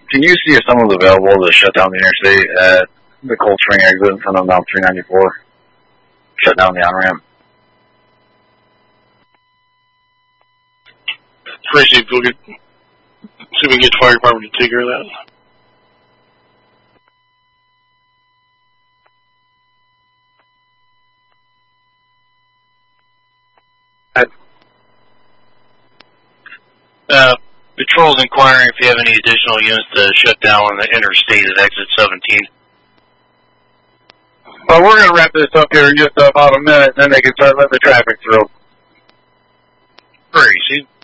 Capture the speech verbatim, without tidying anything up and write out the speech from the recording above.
can you see if someone's available to shut down the interstate at the Cold Spring exit in front of Mount three ninety-four? Shut down the on-ramp. Tracy, we'll get, see if we can get the fire department to take care of that. Uh, Patrol's inquiring if you have any additional units to shut down on the interstate at exit seventeen. Well, we're going to wrap this up here in just about a minute, and then they can start letting the traffic through. Tracy.